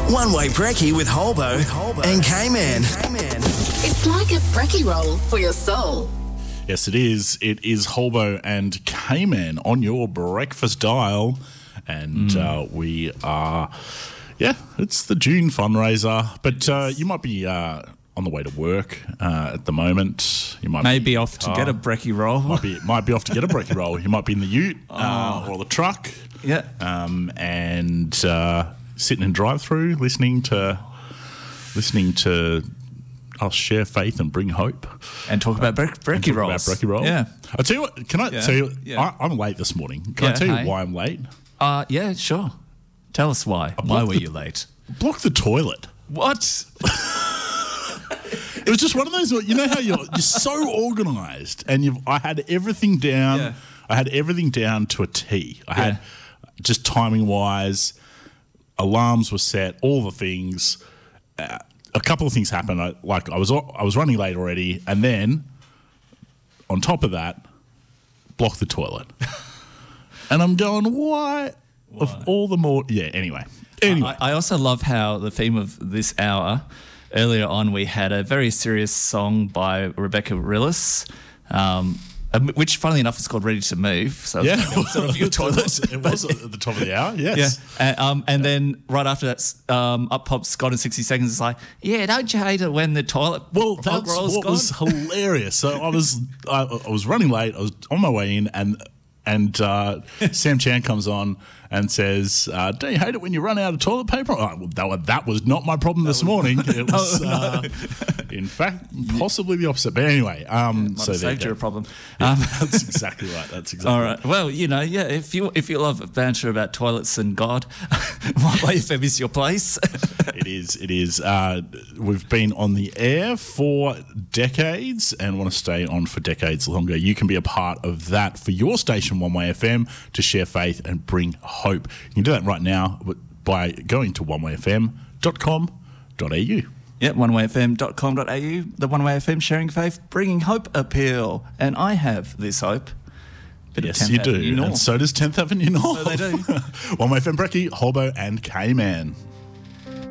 One Way Brekkie with Holbo and K-Man. It's like a brekkie roll for your soul. Yes, it is. It is Holbo and K-Man on your breakfast dial. And we are, it's the June fundraiser. But you might be on the way to work at the moment. You might be off to get a brekkie roll. Might be off to get a brekkie roll. You might be in the ute or the truck. Yeah. And sitting in drive-through, listening to us share faith and bring hope. And talk about brekkie rolls. About brekkie roll. Yeah. I'll tell you what, can I tell you, I'm late this morning. Can I tell you why I'm late? Yeah, sure. Tell us why. Why were you late? Block the toilet. What? It was just one of those, you know how you're so organised and I had everything down. Yeah. I had everything down to a T. I had just timing-wise, alarms were set, all the things. A couple of things happened. I was running late already, and then on top of that, block the toilet. And I'm going, why? Of all the more, anyway. I also love how the theme of this hour, earlier on we had a very serious song by Rebecca Rillis, which, funnily enough, is called Ready to Move. So it's sort of your toilet. It was at the top of the hour, yes. Yeah. And then right after that, up pops Scott in 60 Seconds. It's like, don't you hate it when the toilet that's what was hilarious. So I was running late. I was on my way in, and Sam Chan comes on and says, "Don't you hate it when you run out of toilet paper?" That was not my problem this morning. It was, in fact, possibly the opposite. But anyway, so saved you a problem. Yeah, that's exactly right. That's exactly all right. Well, if you love banter about toilets and God, One Way FM is your place. It is. We've been on the air for decades and want to stay on for decades longer. You can be a part of that for your station, One Way FM, to share faith and bring hope. You can do that right now by going to onewayfm.com.au. Yeah, onewayfm.com.au, the One Way FM sharing faith, bringing hope appeal. And I have this hope. Yes, you do. And so does 10th Avenue North. So they do. One Way FM Brekkie, Holbo and K-Man.